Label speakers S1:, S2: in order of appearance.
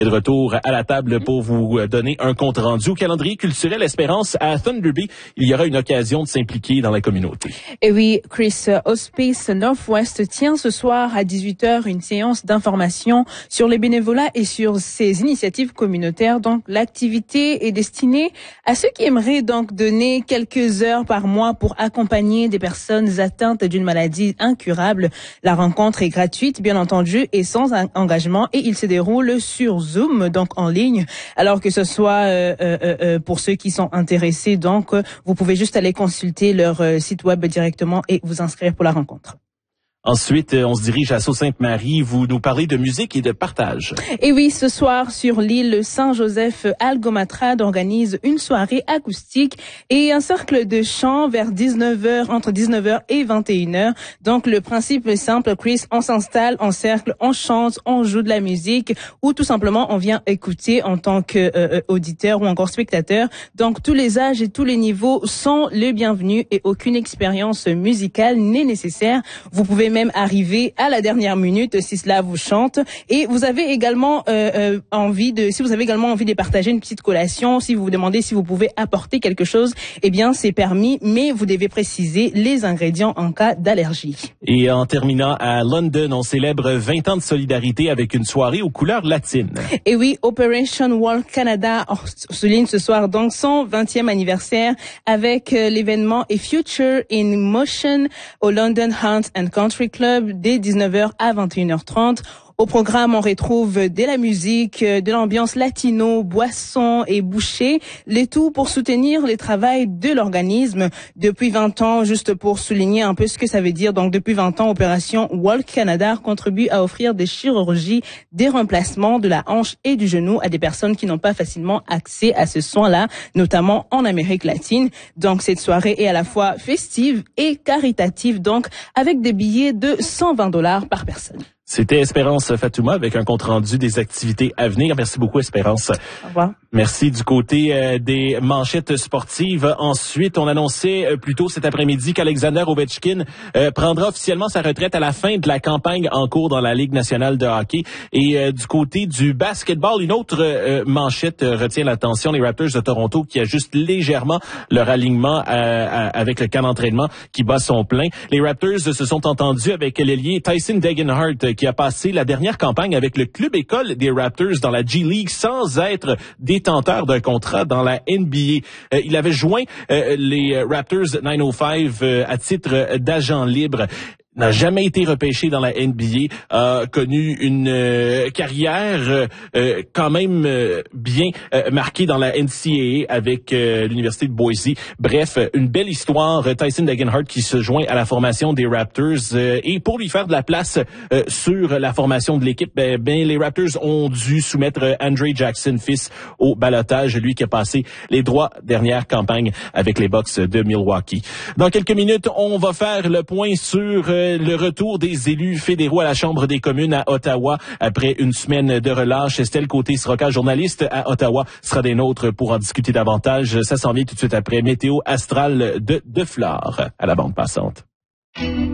S1: De retour à la table pour vous donner un compte rendu au calendrier culturel Espérance à Thunder Bay. Il y aura une occasion de s'impliquer dans la communauté.
S2: Et oui, Chris, Hospice Northwest tient ce soir à 18h une séance d'information sur les bénévolats et sur ses initiatives communautaires. Donc, l'activité est destinée à ceux qui aimeraient donc donner quelques heures par mois pour accompagner des personnes atteintes d'une maladie incurable. La rencontre est gratuite, bien entendu, et sans engagement, et il se déroule sur Zoom, donc en ligne. Alors que ce soit pour ceux qui sont intéressés, donc vous pouvez juste aller consulter leur site web directement et vous inscrire pour la rencontre.
S1: Ensuite, on se dirige à Sault-Sainte-Marie. Vous nous parlez de musique et de partage.
S2: Et oui, ce soir, sur l'île Saint-Joseph, Algomatrade organise une soirée acoustique et un cercle de chant vers 19h, entre 19h et 21h. Donc, le principe est simple, Chris, on s'installe en cercle, on chante, on joue de la musique ou tout simplement, on vient écouter en tant qu'auditeur ou encore spectateur. Donc, tous les âges et tous les niveaux sont les bienvenus et aucune expérience musicale n'est nécessaire. Vous pouvez même arriver à la dernière minute si cela vous chante. Et vous avez également si vous avez également envie de partager une petite collation, si vous vous demandez si vous pouvez apporter quelque chose, eh bien c'est permis, mais vous devez préciser les ingrédients en cas d'allergie.
S1: Et en terminant à London, on célèbre 20 ans de solidarité avec une soirée aux couleurs latines.
S2: Et oui, Operation World Canada souligne ce soir donc son 20e anniversaire avec l'événement A Future in Motion au London Hunt and Country Club dès 19h à 21h30. Au programme, on retrouve de la musique, de l'ambiance latino, boissons et bouchées, le tout pour soutenir le travail de l'organisme. Depuis 20 ans, juste pour souligner un peu ce que ça veut dire, donc depuis 20 ans, Opération World Canada contribue à offrir des chirurgies, des remplacements de la hanche et du genou à des personnes qui n'ont pas facilement accès à ce soin-là, notamment en Amérique latine. Donc cette soirée est à la fois festive et caritative, donc avec des billets de $120 par personne.
S1: C'était Espérance Fatouma avec un compte-rendu des activités à venir. Merci beaucoup, Espérance.
S2: Au revoir.
S1: Merci. Du côté des manchettes sportives. Ensuite, on annonçait plus tôt cet après-midi qu'Alexander Ovechkin prendra officiellement sa retraite à la fin de la campagne en cours dans la Ligue nationale de hockey. Et du côté du basketball, une autre manchette retient l'attention, les Raptors de Toronto qui ajustent légèrement leur alignement avec le camp d'entraînement qui bat son plein. Les Raptors se sont entendus avec l'ailier Tyson Degenhardt qui a passé la dernière campagne avec le club école des Raptors dans la G League sans être détenteur d'un contrat dans la NBA. Il avait joint les Raptors 905 à titre d'agent libre. N'a jamais été repêché dans la NBA, a connu une carrière quand même bien marquée dans la NCAA avec l'Université de Boise. Bref, une belle histoire. Tyson Degenhardt qui se joint à la formation des Raptors et pour lui faire de la place sur la formation de l'équipe, les Raptors ont dû soumettre Andre Jackson fils au ballottage, lui qui a passé les droits dernière campagne avec les Bucks de Milwaukee. Dans quelques minutes, on va faire le point sur le retour des élus fédéraux à la Chambre des communes à Ottawa après une semaine de relâche. Estelle Côté-Sroca, journaliste à Ottawa, sera des nôtres pour en discuter davantage. Ça s'en vient tout de suite après Météo Astral de Flore à la bande passante.